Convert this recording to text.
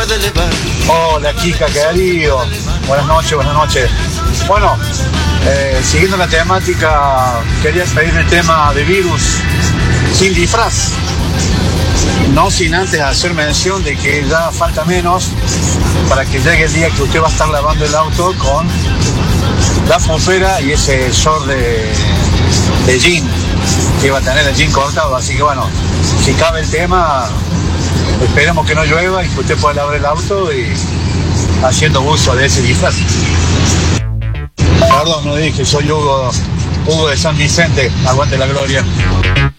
Hola, Kika, qué lío. Buenas noches, buenas noches. Bueno, siguiendo la temática, quería pedir el tema de Virus sin disfraz. No sin antes hacer mención de que ya falta menos para que llegue el día que usted va a estar lavando el auto con la fofera y ese short de jean que va a tener el jean cortado. Así que bueno, si cabe el tema, esperemos que no llueva y que usted pueda lavar el auto y haciendo uso de ese disfraz. Perdón, no dije, soy Hugo de San Vicente, aguante la gloria.